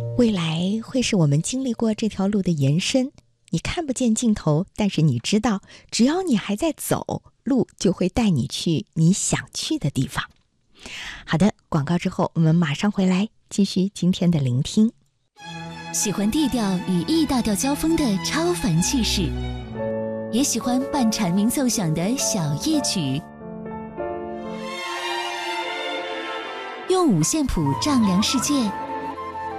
未来会是我们经历过这条路的延伸，你看不见尽头，但是你知道，只要你还在走，路就会带你去你想去的地方。好的，广告之后我们马上回来继续今天的聆听。 喜欢地调与 E 大调交锋的超凡气势，也喜欢伴蝉鸣奏响的小夜曲。用五线谱丈量世界，